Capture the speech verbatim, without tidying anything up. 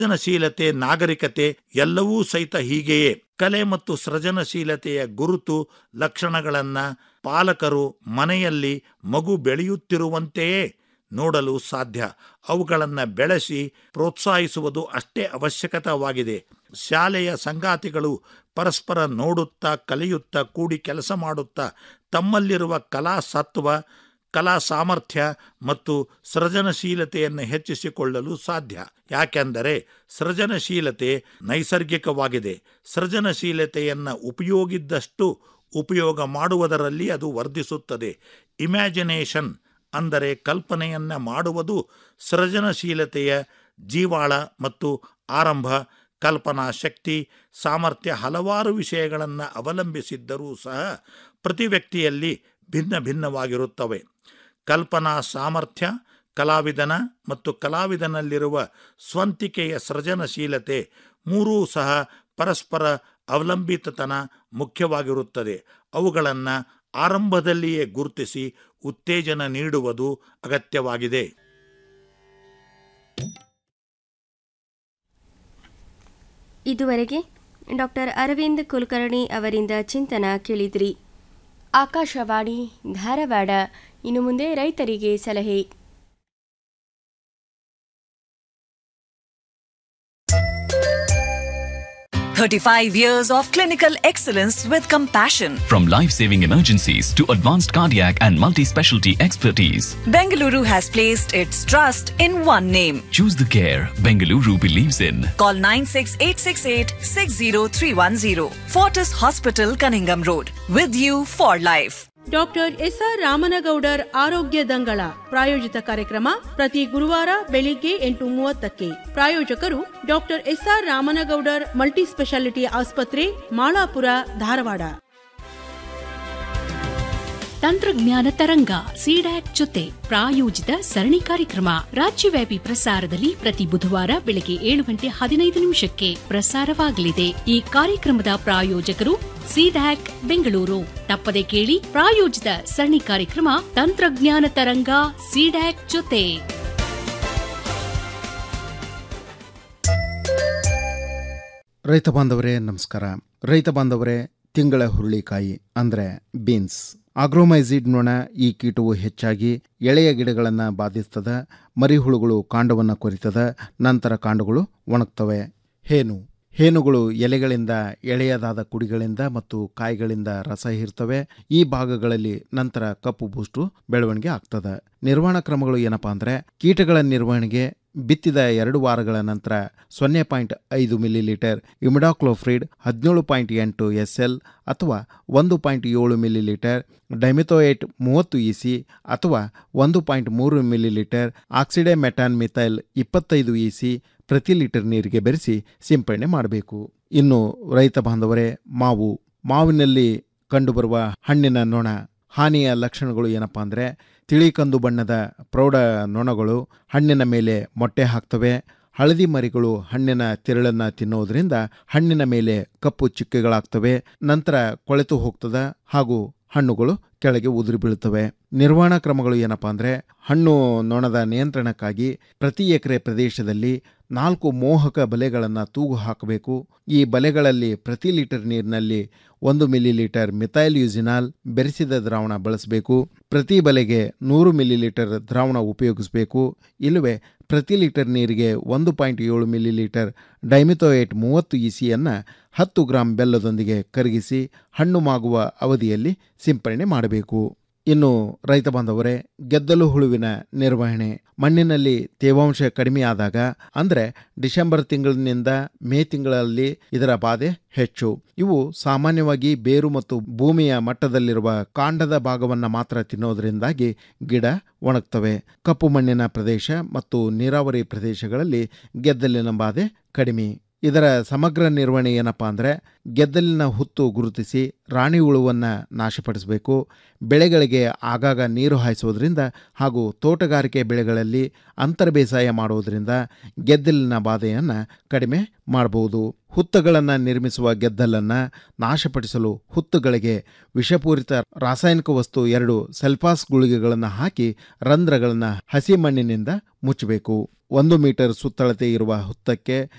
ಸೃಜನಶೀಲತೆ, ನಾಗರಿಕತೆ ಎಲ್ಲವೂ ಸಹಿತ ಹೀಗೆಯೇ. ಕಲೆ ಮತ್ತು ಸೃಜನಶೀಲತೆಯ ಗುರುತು ಲಕ್ಷಣಗಳನ್ನ ಪಾಲಕರು ಮನೆಯಲ್ಲಿ ಮಗು ಬೆಳೆಯುತ್ತಿರುವಂತೆಯೇ ನೋಡಲು ಸಾಧ್ಯ. ಅವುಗಳನ್ನು ಬೆಳೆಸಿ ಪ್ರೋತ್ಸಾಹಿಸುವುದು ಅಷ್ಟೇ ಅವಶ್ಯಕವಾಗಿದೆ. ಶಾಲೆಯ ಸಂಗಾತಿಗಳು ಪರಸ್ಪರ ನೋಡುತ್ತಾ, ಕಲಿಯುತ್ತಾ, ಕೂಡಿ ಕೆಲಸ ಮಾಡುತ್ತಾ ತಮ್ಮಲ್ಲಿರುವ ಕಲಾ ಸತ್ವ, ಕಲಾ ಸಾಮರ್ಥ್ಯ ಮತ್ತು ಸೃಜನಶೀಲತೆಯನ್ನು ಹೆಚ್ಚಿಸಿಕೊಳ್ಳಲು ಸಾಧ್ಯ. ಯಾಕೆಂದರೆ ಸೃಜನಶೀಲತೆ ನೈಸರ್ಗಿಕವಾಗಿದೆ. ಸೃಜನಶೀಲತೆಯನ್ನು ಉಪಯೋಗಿದ್ದಷ್ಟು ಉಪಯೋಗ ಮಾಡುವುದರಲ್ಲಿ ಅದು ವರ್ಧಿಸುತ್ತದೆ. ಇಮ್ಯಾಜಿನೇಷನ್ ಅಂದರೆ ಕಲ್ಪನೆಯನ್ನು ಮಾಡುವುದು ಸೃಜನಶೀಲತೆಯ ಜೀವಾಳ ಮತ್ತು ಆರಂಭ. ಕಲ್ಪನಾ ಶಕ್ತಿ, ಸಾಮರ್ಥ್ಯ ಹಲವಾರು ವಿಷಯಗಳನ್ನು ಅವಲಂಬಿಸಿದ್ದರೂ ಸಹ ಪ್ರತಿ ವ್ಯಕ್ತಿಯಲ್ಲಿ ಭಿನ್ನ ಭಿನ್ನವಾಗಿರುತ್ತವೆ. ಕಲ್ಪನಾ ಸಾಮರ್ಥ್ಯ, ಕಲಾವಿದನ ಮತ್ತು ಕಲಾವಿದನಲ್ಲಿರುವ ಸ್ವಂತಿಕೆಯ ಸೃಜನಶೀಲತೆ ಮೂರೂ ಸಹ ಪರಸ್ಪರ ಅವಲಂಬಿತತನ ಮುಖ್ಯವಾಗಿರುತ್ತದೆ. ಅವುಗಳನ್ನು ಆರಂಭದಲ್ಲಿಯೇ ಗುರುತಿಸಿ ಉತ್ತೇಜನ ನೀಡುವುದು ಅಗತ್ಯವಾಗಿದೆ. ಇದುವರೆಗೆ ಡಾಕ್ಟರ್ ಅರವಿಂದ್ ಕುಲಕರ್ಣಿ ಅವರಿಂದ ಚಿಂತನ ಕೇಳಿದ್ರಿ. ಆಕಾಶವಾಣಿ ಧಾರವಾಡ. ಇನ್ನು ಮುಂದೆ ರೈತರಿಗೆ ಸಲಹೆ. thirty-five years of clinical excellence with compassion. From life-saving emergencies to advanced cardiac and multi-specialty expertise, Bengaluru has placed its trust in one name. Choose the care Bengaluru believes in. Call nine six eight six eight six zero three one zero. Fortis Hospital, Cunningham Road. With you for life. Doctor S R Ramanagoudar ಆರೋಗ್ಯ ದಂಗಳ ಪ್ರಾಯೋಜಿತ ಕಾರ್ಯಕ್ರಮ ಪ್ರತಿ ಗುರುವಾರ ಬೆಳಿಗ್ಗೆ ಎಂಟು ಮೂವತ್ತಕ್ಕೆ. ಪ್ರಾಯೋಜಕರು doctor S R Ramanagoudar multi speciality ಆಸ್ಪತ್ರೆ, ಮಾಳಾಪುರ, ಧಾರವಾಡ. ತಂತ್ರಜ್ಞಾನ ತರಂಗ ಸಿಡ್ಯಾಕ್ ಜೊತೆ ಪ್ರಾಯೋಜಿತ ಸರಣಿ ಕಾರ್ಯಕ್ರಮ ರಾಜ್ಯವ್ಯಾಪಿ ಪ್ರಸಾರದಲ್ಲಿ ಪ್ರತಿ ಬುಧವಾರ ಬೆಳಗ್ಗೆ ಏಳು ಗಂಟೆ ಹದಿನೈದು ನಿಮಿಷಕ್ಕೆ ಪ್ರಸಾರವಾಗಲಿದೆ. ಈ ಕಾರ್ಯಕ್ರಮದ ಪ್ರಾಯೋಜಕರು ಸಿಡ್ಯಾಕ್ ಬೆಂಗಳೂರು. ತಪ್ಪದೆ ಕೇಳಿ ಪ್ರಾಯೋಜಿತ ಸರಣಿ ಕಾರ್ಯಕ್ರಮ ತಂತ್ರಜ್ಞಾನ ತರಂಗ ಸಿಡ್ಯಾಕ್ ಜೊತೆ. ರೈತ ಬಾಂಧವರೇ ನಮಸ್ಕಾರ. ರೈತ ಬಾಂಧವರೇ, ತಿಂಗಳ ಹುರುಳಿಕಾಯಿ ಅಂದರೆ ಬೀನ್ಸ್, ಆಗ್ರೋಮೈಸಿಡ್ ನೊಣ ಈ ಕೀಟವು ಹೆಚ್ಚಾಗಿ ಎಳೆಯ ಗಿಡಗಳನ್ನು ಬಾಧಿಸ್ತದ. ಮರಿಹುಳುಗಳು ಕಾಂಡವನ್ನು ಕೊರಿತದ. ನಂತರ ಕಾಂಡಗಳು ಒಣಗ್ತವೆ. ಹೇನು ಹೇನುಗಳು ಎಲೆಗಳಿಂದ, ಎಳೆಯದಾದ ಕುಡಿಗಳಿಂದ ಮತ್ತು ಕಾಯಿಗಳಿಂದ ರಸ ಹೀರ್ತವೆ. ಈ ಭಾಗಗಳಲ್ಲಿ ನಂತರ ಕಪ್ಪು ಬೂಸ್ಟು ಬೆಳವಣಿಗೆ ಆಗ್ತದೆ. ನಿರ್ವಹಣಾ ಕ್ರಮಗಳು ಏನಪ್ಪಾ ಅಂದರೆ, ಕೀಟಗಳ ನಿರ್ವಹಣೆಗೆ ಬಿತ್ತಿದ ಎರಡು ವಾರಗಳ ನಂತರ ಸೊನ್ನೆ ಪಾಯಿಂಟ್ ಐದು ಮಿಲಿಲೀಟರ್ ಇಮಿಡಾಕ್ಲೋಫ್ರಿಡ್ ಹದಿನೇಳು ಪಾಯಿಂಟ್ ಎಂಟು ಎಸ್ ಎಲ್ ಅಥವಾ ಒಂದು ಪಾಯಿಂಟ್ ಏಳು ಮಿಲಿಲೀಟರ್ ಡೈಮಿಥೋಯೇಟ್ ಮೂವತ್ತು ಇ ಸಿ ಅಥವಾ ಒಂದು ಪಾಯಿಂಟ್ ಮೂರು ಮಿಲಿಲೀಟರ್ ಆಕ್ಸಿಡೆ ಮೆಟಾನ್ ಮಿಥೈಲ್ ಇಪ್ಪತ್ತೈದು ಇ ಸಿ ಪ್ರತಿ ಲೀಟರ್ ನೀರಿಗೆ ಬೆರೆಸಿ ಸಿಂಪಡಣೆ ಮಾಡಬೇಕು. ಇನ್ನು ರೈತ ಬಾಂಧವರೇ, ಮಾವು ಮಾವಿನಲ್ಲಿ ಕಂಡುಬರುವ ಹಣ್ಣಿನ ನೊಣ ಹಾನಿಯ ಲಕ್ಷಣಗಳು ಏನಪ್ಪಾ ಅಂದರೆ, ತಿಳಿ ಕಂದು ಬಣ್ಣದ ಪ್ರೌಢ ನೊಣಗಳು ಹಣ್ಣಿನ ಮೇಲೆ ಮೊಟ್ಟೆ ಹಾಕ್ತವೆ. ಹಳದಿ ಮರಿಗಳು ಹಣ್ಣಿನ ತಿರುಳನ್ನು ತಿನ್ನೋದ್ರಿಂದ ಹಣ್ಣಿನ ಮೇಲೆ ಕಪ್ಪು ಚುಕ್ಕೆಗಳಾಗ್ತವೆ. ನಂತರ ಕೊಳೆತು ಹೋಗ್ತದೆ ಹಾಗೂ ಹಣ್ಣುಗಳು ಕೆಳಗೆ ಉದುರಿ ಬೀಳುತ್ತವೆ. ನಿರ್ವಹಣಾ ಕ್ರಮಗಳು ಏನಪ್ಪಾ ಅಂದರೆ, ಹಣ್ಣು ನೊಣದ ನಿಯಂತ್ರಣಕ್ಕಾಗಿ ಪ್ರತಿ ಎಕರೆ ಪ್ರದೇಶದಲ್ಲಿ ನಾಲ್ಕು ಮೋಹಕ ಬಲೆಗಳನ್ನು ತೂಗು ಹಾಕಬೇಕು. ಈ ಬಲೆಗಳಲ್ಲಿ ಪ್ರತಿ ಲೀಟರ್ ನೀರಿನಲ್ಲಿ ಒಂದು ಮಿಲಿಲೀಟರ್ ಮಿಥೈಲ್ ಯೂಸಿನಾಲ್ ಬೆರೆಸಿದ ದ್ರಾವಣ ಬಳಸಬೇಕು. ಪ್ರತಿ ಬಲೆಗೆ ನೂರು ಮಿಲಿಲೀಟರ್ ದ್ರಾವಣ ಉಪಯೋಗಿಸಬೇಕು. ಇಲ್ಲವೇ ಪ್ರತಿ ಲೀಟರ್ ನೀರಿಗೆ ಒಂದು ಪಾಯಿಂಟ್ ಏಳು ಮಿಲಿಲೀಟರ್ ಡೈಮಿಥೋಯೇಟ್ ಮೂವತ್ತು ಇ ಸಿಯನ್ನು ಹತ್ತು ಗ್ರಾಂ ಬೆಲ್ಲದೊಂದಿಗೆ ಕರಗಿಸಿ ಹಣ್ಣು ಮಾಗುವ ಅವಧಿಯಲ್ಲಿ ಸಿಂಪರಣೆ ಮಾಡಬೇಕು. ಇನ್ನು ರೈತ ಬಾಂಧವರೇ, ಗೆದ್ದಲು ಹುಳುವಿನ ನಿರ್ವಹಣೆ. ಮಣ್ಣಿನಲ್ಲಿ ತೇವಾಂಶ ಕಡಿಮೆಯಾದಾಗ ಅಂದರೆ ಡಿಸೆಂಬರ್ ತಿಂಗಳಿನಿಂದ ಮೇ ತಿಂಗಳಲ್ಲಿ ಇದರ ಬಾಧೆ ಹೆಚ್ಚು. ಇವು ಸಾಮಾನ್ಯವಾಗಿ ಬೇರು ಮತ್ತು ಭೂಮಿಯ ಮಟ್ಟದಲ್ಲಿರುವ ಕಾಂಡದ ಭಾಗವನ್ನು ಮಾತ್ರ ತಿನ್ನೋದರಿಂದಾಗಿ ಗಿಡ ಒಣಗ್ತವೆ. ಕಪ್ಪು ಮಣ್ಣಿನ ಪ್ರದೇಶ ಮತ್ತು ನೀರಾವರಿ ಪ್ರದೇಶಗಳಲ್ಲಿ ಗೆದ್ದಲಿನ ಬಾಧೆ ಕಡಿಮೆ. ಇದರ ಸಮಗ್ರ ನಿರ್ವಹಣೆ ಏನಪ್ಪಾ ಅಂದರೆ ಗೆದ್ದಲಿನ ಹುತ್ತು ಗುರುತಿಸಿ ರಾಣಿ ಹುಳುವನ್ನು ನಾಶಪಡಿಸಬೇಕು. ಬೆಳೆಗಳಿಗೆ ಆಗಾಗ ನೀರು ಹಾಯಿಸೋದ್ರಿಂದ ಹಾಗೂ ತೋಟಗಾರಿಕೆ ಬೆಳೆಗಳಲ್ಲಿ ಅಂತರ ಬೇಸಾಯ ಮಾಡೋದ್ರಿಂದ ಗೆದ್ದಲಿನ ಬಾಧೆಯನ್ನು ಕಡಿಮೆ ಮಾಡಬಹುದು. ಹುತ್ತಗಳನ್ನು ನಿರ್ಮಿಸುವ ಗೆದ್ದಲನ್ನು ನಾಶಪಡಿಸಲು ಹುತ್ತುಗಳಿಗೆ ವಿಷಪೂರಿತ ರಾಸಾಯನಿಕ ವಸ್ತು ಎರಡು ಸಲ್ಫಾಸ್ ಗುಳಿಗೆಗಳನ್ನು ಹಾಕಿ ರಂಧ್ರಗಳನ್ನು ಹಸಿ ಮಣ್ಣಿನಿಂದ ಮುಚ್ಚಬೇಕು. ಒಂದು ಮೀಟರ್ ಸುತ್ತಳತೆ ಇರುವ ಹುತ್ತಕ್ಕೆ